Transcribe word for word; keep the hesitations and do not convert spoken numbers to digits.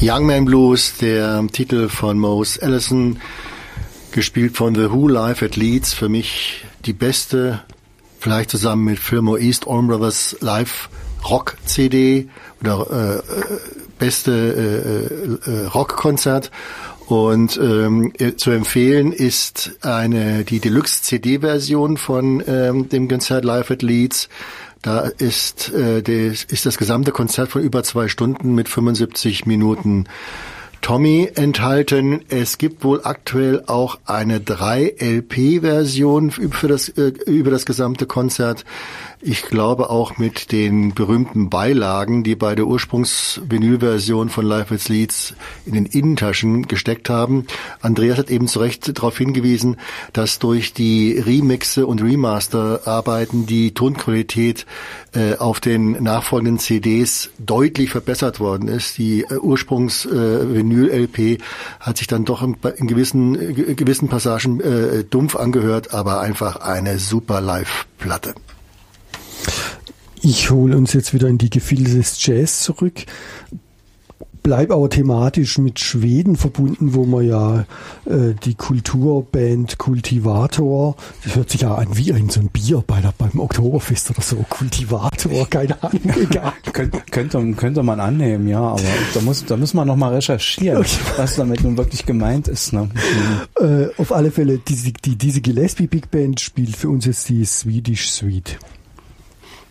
Young Man Blues, der Titel von Mose Allison, gespielt von The Who live at Leeds, für mich die beste, vielleicht zusammen mit Fillmore East Allman Brothers Live Rock C D oder äh, beste äh, äh, Rockkonzert. Und ähm, zu empfehlen ist eine die Deluxe C D-Version von ähm, dem Konzert Live at Leeds. Da ist, äh, des, ist das gesamte Konzert von über zwei Stunden mit fünfundsiebzig Minuten Tommy enthalten. Es gibt wohl aktuell auch eine drei L P-Version für das, äh, über das gesamte Konzert. Ich glaube auch mit den berühmten Beilagen, die bei der Ursprungs-Vinyl-Version von Live at Leeds in den Innentaschen gesteckt haben. Andreas hat eben zu Recht darauf hingewiesen, dass durch die Remixe und Remaster-Arbeiten die Tonqualität äh, auf den nachfolgenden C Ds deutlich verbessert worden ist. Die äh, Ursprungs-Vinyl-L P hat sich dann doch in, in gewissen, äh, gewissen Passagen äh, dumpf angehört, aber einfach eine super Live-Platte. Ich hole uns jetzt wieder in die Gefilde des Jazz zurück, bleib aber thematisch mit Schweden verbunden, wo man ja äh, die Kulturband Kultivator, das hört sich ja an wie ein so ein Bier bei der, beim Oktoberfest oder so, Kultivator, keine Ahnung, egal. Könnt, könnte, könnte man annehmen, ja, aber da muss, da müssen wir nochmal recherchieren, okay, was damit nun wirklich gemeint ist. Ne? äh, auf alle Fälle, diese, die, diese Gillespie Big Band spielt für uns jetzt die Swedish Suite.